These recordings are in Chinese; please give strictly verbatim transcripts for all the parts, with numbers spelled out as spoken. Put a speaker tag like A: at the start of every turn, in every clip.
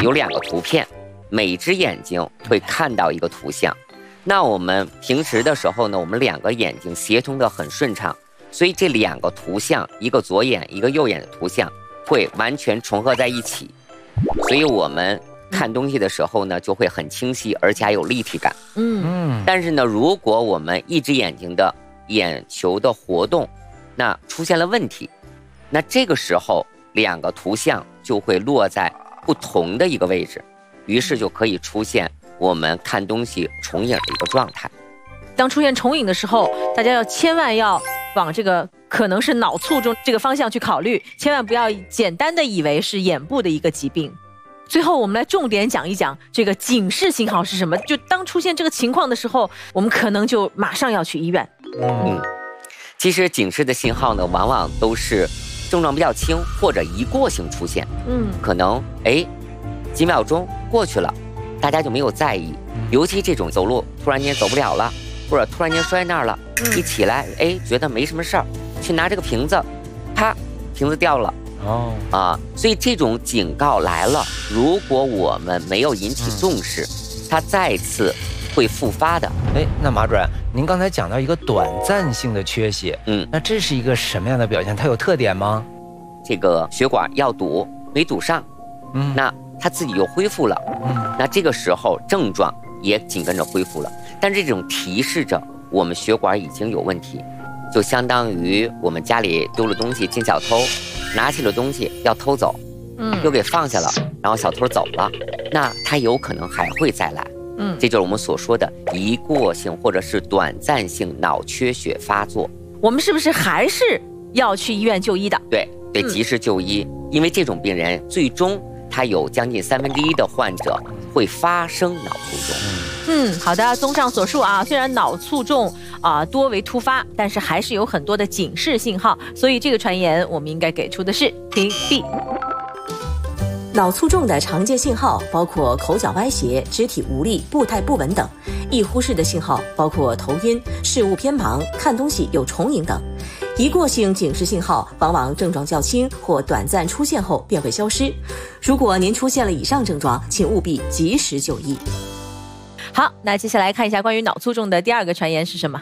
A: 有两个图片，每只眼睛会看到一个图像。那我们平时的时候呢，我们两个眼睛协同的很顺畅，所以这两个图像，一个左眼一个右眼的图像会完全重合在一起，所以我们看东西的时候呢就会很清晰，而且还有立体感。嗯，但是呢，如果我们一只眼睛的眼球的活动那出现了问题，那这个时候两个图像就会落在不同的一个位置，于是就可以出现我们看东西重影的一个状态。
B: 当出现重影的时候，大家要千万要往这个可能是脑卒中这个方向去考虑，千万不要简单的以为是眼部的一个疾病。最后我们来重点讲一讲这个警示信号是什么，就当出现这个情况的时候，我们可能就马上要去医院。
A: 嗯，其实警示的信号呢往往都是症状比较轻或者一过性出现。嗯，可能哎几秒钟过去了，大家就没有在意，尤其这种走路突然间走不了了，或者突然间摔那儿了，一起来哎觉得没什么事儿，去拿这个瓶子，啪，瓶子掉了。哦啊，所以这种警告来了，如果我们没有引起重视，它再次会复发的。
C: 哎，那马主任，您刚才讲到一个短暂性的缺血，嗯，那这是一个什么样的表现？它有特点吗？
A: 这个血管要堵，没堵上，嗯，那它自己又恢复了，嗯，那这个时候症状也紧跟着恢复了，但这种提示着我们血管已经有问题，就相当于我们家里丢了东西进小偷，拿起了东西要偷走，嗯，又给放下了，然后小偷走了，那他有可能还会再来，嗯，这就是我们所说的一过性或者是短暂性脑缺血发作。
B: 我们是不是还是要去医院就医的？
A: 对，得及时就医，嗯，因为这种病人最终他有将近三分之一的患者会发生脑卒中。
B: 嗯，好的，综上所述啊，虽然脑卒中啊、呃、多为突发，但是还是有很多的警示信号，所以这个传言我们应该给出的是屏蔽。
D: 脑卒中的常见信号包括口角歪斜、肢体无力、步态不稳等；易忽视的信号包括头晕、视物偏盲、看东西有重影等。一过性警示信号往往症状较轻或短暂出现后便会消失。如果您出现了以上症状，请务必及时就医。
B: 好，那接下来看一下关于脑卒中的第二个传言是什么？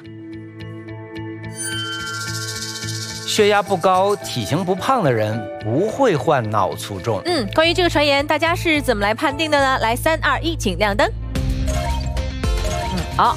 C: 血压不高、体型不胖的人不会患脑卒中。
B: 嗯，关于这个传言，大家是怎么来判定的呢？来，三二一，请亮灯。嗯，好，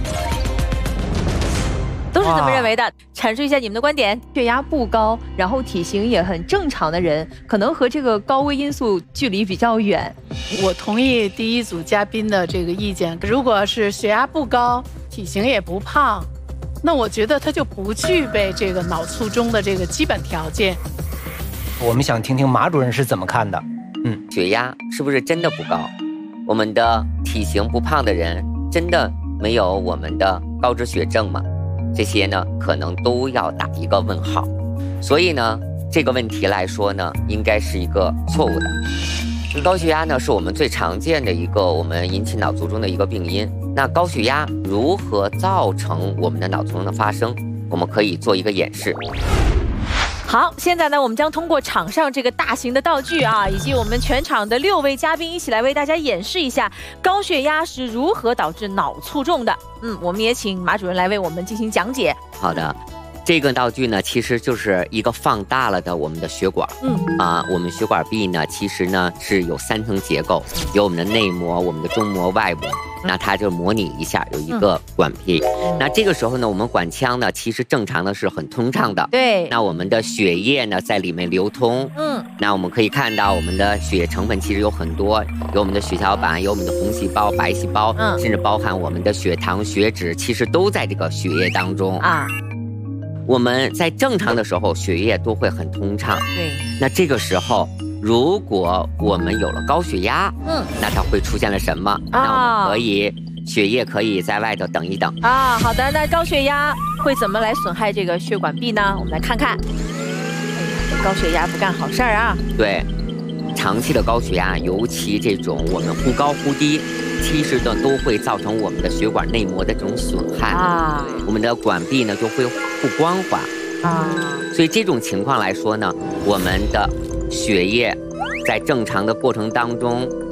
B: 都是这么认为的。阐述一下你们的观点。
E: 血压不高，然后体型也很正常的人，可能和这个高危因素距离比较远。
F: 我同意第一组嘉宾的这个意见。如果是血压不高，体型也不胖，那我觉得他就不具备这个脑卒中的这个基本条件。
C: 我们想听听马主任是怎么看的。
A: 嗯，血压是不是真的不高？我们的体型不胖的人真的没有我们的高脂血症吗？这些呢，可能都要打一个问号。所以呢，这个问题来说呢，应该是一个错误的。高血压呢，是我们最常见的一个我们引起脑卒中的一个病因。那高血压如何造成我们的脑卒中的发生？我们可以做一个演示。
B: 好，现在呢，我们将通过场上这个大型的道具啊，以及我们全场的六位嘉宾一起来为大家演示一下高血压是如何导致脑卒中的。嗯，我们也请马主任来为我们进行讲解。
A: 好的。这个道具呢，其实就是一个放大了的我们的血管。嗯啊，我们血管壁呢，其实呢是有三层结构，有我们的内膜、我们的中膜、外膜。那它就模拟一下，有一个管壁。嗯、那这个时候呢，我们管腔呢，其实正常的是很通畅的。
B: 对。
A: 那我们的血液呢，在里面流通。嗯。那我们可以看到，我们的血液成分其实有很多，有我们的血小板，有我们的红细胞、白细胞，嗯，甚至包含我们的血糖、血脂，其实都在这个血液当中啊。我们在正常的时候，血液都会很通畅。
B: 对。
A: 那这个时候，如果我们有了高血压，嗯，那它会出现了什么？啊、那我们可以血液可以在外头等一等。
B: 啊，好的。那高血压会怎么来损害这个血管壁呢？我们来看看。哎呀，这高血压不干好事儿啊。
A: 对，长期的高血压，尤其这种我们忽高忽低。其实呢，都会造成我们的血管内膜的这种损害啊，我们的管壁呢就会不光滑啊，所以这种情况来说呢，我们的血液在正常的过程当中